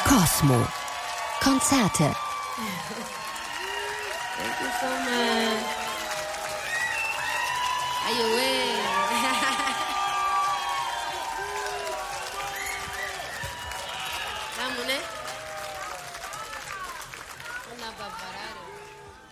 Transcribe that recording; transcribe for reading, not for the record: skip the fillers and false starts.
Cosmo. Konzerte. Thank you so much. Ayo weh. Kamu ne? Una babara.